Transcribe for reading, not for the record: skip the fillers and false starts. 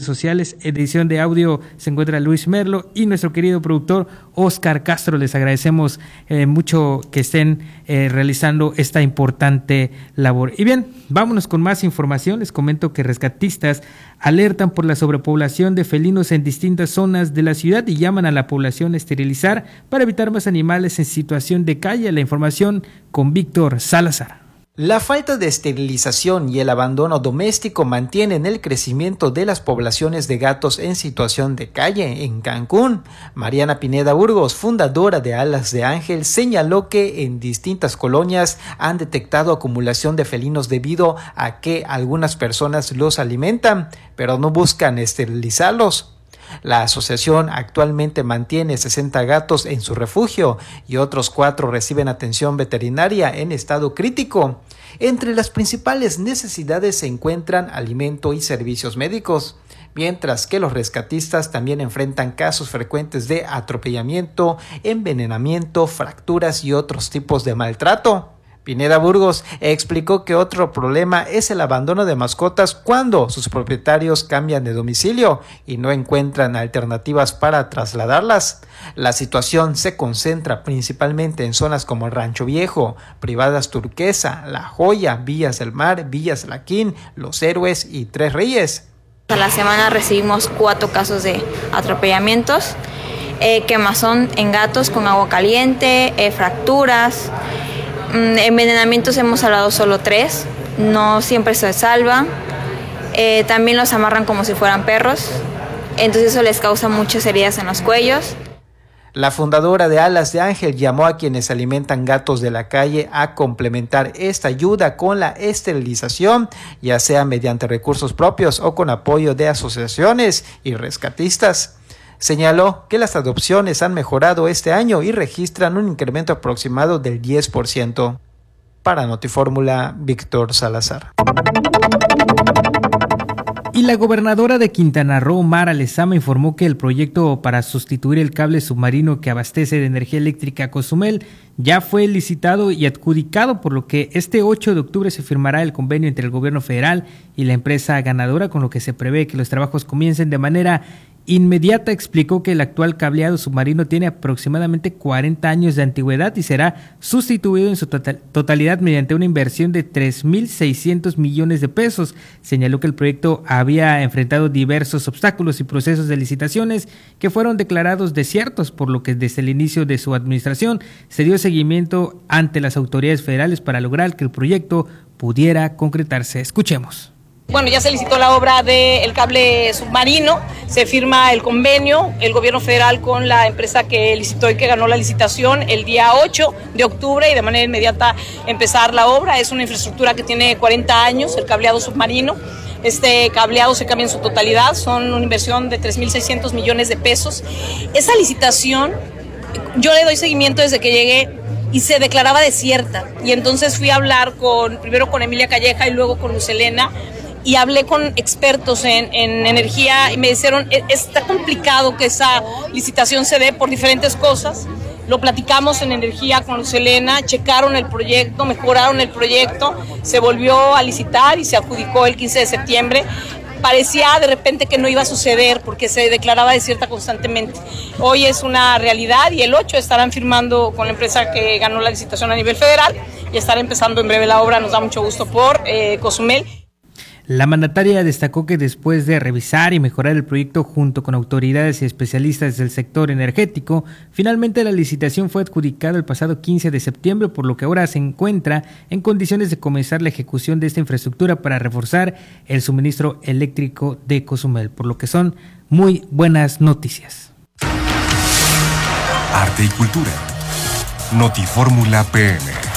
sociales. Edición de audio se encuentra Luis Merlo y nuestro querido productor Oscar Castro. Les agradecemos mucho que estén realizando esta importante labor. Y bien, vámonos con más información. Les comento que rescatistas alertan por la sobrepoblación de felinos en distintas zonas de la ciudad y llaman a la población a esterilizar para evitar más animales en situación de calle. La información con Víctor Salazar. La falta de esterilización y el abandono doméstico mantienen el crecimiento de las poblaciones de gatos en situación de calle en Cancún. Mariana Pineda Burgos, fundadora de Alas de Ángel, señaló que en distintas colonias han detectado acumulación de felinos debido a que algunas personas los alimentan, pero no buscan esterilizarlos. La asociación actualmente mantiene 60 gatos en su refugio y otros 4 reciben atención veterinaria en estado crítico. Entre las principales necesidades se encuentran alimento y servicios médicos, mientras que los rescatistas también enfrentan casos frecuentes de atropellamiento, envenenamiento, fracturas y otros tipos de maltrato. Pineda Burgos explicó que otro problema es el abandono de mascotas cuando sus propietarios cambian de domicilio y no encuentran alternativas para trasladarlas. La situación se concentra principalmente en zonas como el Rancho Viejo, Privadas Turquesa, La Joya, Villas del Mar, Villas Laquín, Los Héroes y Tres Reyes. A la semana recibimos 4 casos de atropellamientos, quemazón en gatos con agua caliente, fracturas. Envenenamientos hemos hablado solo 3, no siempre se salva. También los amarran como si fueran perros, entonces eso les causa muchas heridas en los cuellos. La fundadora de Alas de Ángel llamó a quienes alimentan gatos de la calle a complementar esta ayuda con la esterilización, ya sea mediante recursos propios o con apoyo de asociaciones y rescatistas. Señaló que las adopciones han mejorado este año y registran un incremento aproximado del 10%. Para Notifórmula, Víctor Salazar. Y la gobernadora de Quintana Roo, Mara Lezama, informó que el proyecto para sustituir el cable submarino que abastece de energía eléctrica a Cozumel ya fue licitado y adjudicado, por lo que este 8 de octubre se firmará el convenio entre el gobierno federal y la empresa ganadora, con lo que se prevé que los trabajos comiencen de manera inmediata. Explicó que el actual cableado submarino tiene aproximadamente 40 años de antigüedad y será sustituido en su totalidad mediante una inversión de 3.600 millones de pesos. Señaló que el proyecto había enfrentado diversos obstáculos y procesos de licitaciones que fueron declarados desiertos, por lo que desde el inicio de su administración se dio seguimiento ante las autoridades federales para lograr que el proyecto pudiera concretarse. Escuchemos. Bueno, ya se licitó la obra del cable submarino, se firma el convenio, el gobierno federal con la empresa que licitó y que ganó la licitación el día 8 de octubre y de manera inmediata empezar la obra. Es una infraestructura que tiene 40 años, el cableado submarino. Este cableado se cambia en su totalidad, son una inversión de 3.600 millones de pesos. Esa licitación, yo le doy seguimiento desde que llegué y se declaraba desierta. Y entonces fui a hablar primero con Emilia Calleja y luego con Luz Helena, y hablé con expertos en energía y me dijeron, está complicado que esa licitación se dé por diferentes cosas. Lo platicamos en energía con Luz Helena, checaron el proyecto, mejoraron el proyecto, se volvió a licitar y se adjudicó el 15 de septiembre. Parecía de repente que no iba a suceder porque se declaraba desierta constantemente. Hoy es una realidad y el 8 estarán firmando con la empresa que ganó la licitación a nivel federal y estará empezando en breve la obra. Nos da mucho gusto por Cozumel. La mandataria destacó que después de revisar y mejorar el proyecto junto con autoridades y especialistas del sector energético, finalmente la licitación fue adjudicada el pasado 15 de septiembre, por lo que ahora se encuentra en condiciones de comenzar la ejecución de esta infraestructura para reforzar el suministro eléctrico de Cozumel, por lo que son muy buenas noticias. Arte y cultura. Notifórmula PM.